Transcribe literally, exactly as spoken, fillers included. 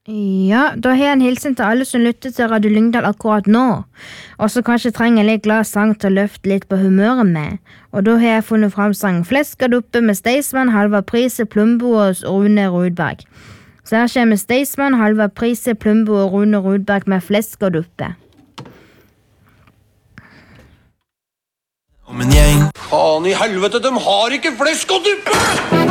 Ja, da har jeg en hilsen til alle som lytter til Radio Lyngdal akkurat nå, og som kanskje trenger en litt glad sang til å løfte litt på humøret med. Og da har jeg funnet fram sangen Flesk og duppe med Staysman, Halvard Prise, Plumbo og Rune Rudberg. Så her kommer Staysman, Halvard Prise, Plumbo og Rune Rudberg med Flesk og duppe. Om en gjeng. Faen i helvete, de har ikke flesk og duppe!